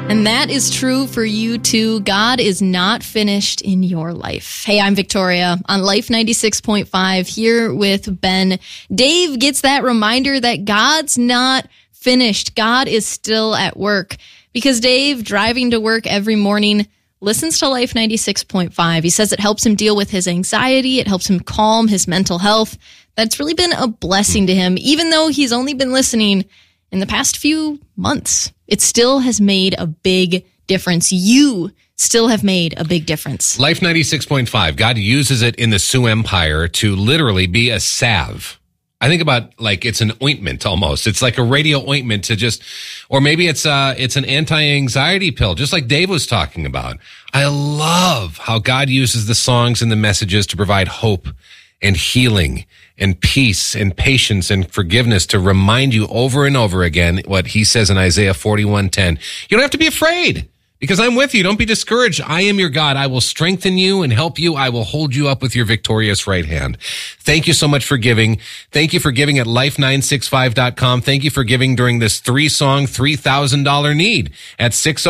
And that is true for you too. God is not finished in your life. Hey, I'm Victoria on Life 96.5 here with Ben. Dave gets that reminder that God's not finished. God is still at work because Dave, driving to work every morning, listens to Life 96.5. He says it helps him deal with his anxiety. It helps him calm his mental health. That's really been a blessing to him, even though he's only been listening in the past few months. It still has made a big difference. You still have made a big difference. Life 96.5. God uses it in the Sioux Empire to literally be a salve. I think about like it's an ointment almost. It's like a radio ointment to just, or maybe it's an anti-anxiety pill, just like Dave was talking about. I love how God uses the songs and the messages to provide hope and healing and peace and patience and forgiveness, to remind you over and over again what he says in Isaiah 41:10. You don't have to be afraid because I'm with you. Don't be discouraged. I am your God. I will strengthen you and help you. I will hold you up with your victorious right hand. Thank you so much for giving. Thank you for giving at life965.com. Thank you for giving during this 3-song, $3,000 need at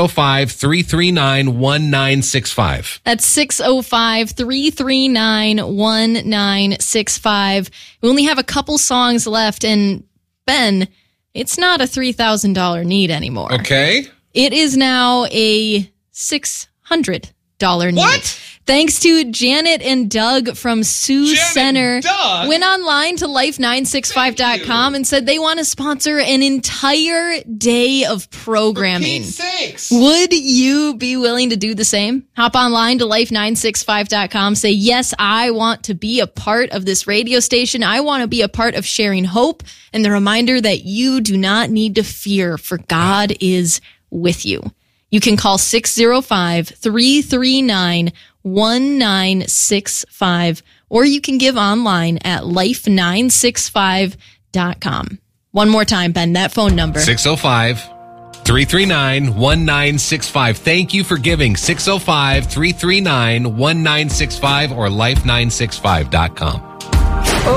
605-339-1965. That's 605-339-1965. We only have a couple songs left, and Ben, it's not a $3,000 need anymore. Okay. It is now a $600 need. What? Thanks to Janet and Doug from Sioux Center. Doug? Went online to life965.com and said they want to sponsor an entire day of programming. For Pete's sakes. Would you be willing to do the same? Hop online to life965.com. Say, yes, I want to be a part of this radio station. I want to be a part of sharing hope and the reminder that you do not need to fear, for God is with you. You can call 605-339-1965, or you can give online at life965.com. One more time, Ben, that phone number. 605-339-1965. Thank you for giving. 605-339-1965 or life965.com.